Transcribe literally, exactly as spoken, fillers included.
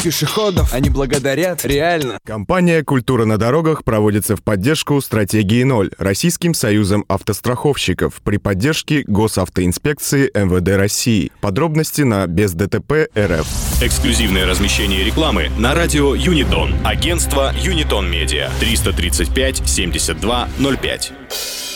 Пешеходов они благодарят, реально. Компания «Культура на дорогах» проводится в поддержку стратегии ноль Российским союзом автостраховщиков при поддержке Госавтоинспекции эм вэ дэ России. Подробности на без дэ тэ пэ точка эр эф. Эксклюзивное размещение рекламы на радио Юнитон. Агентство Юнитон Медиа. триста тридцать пять семьдесят два ноль пять.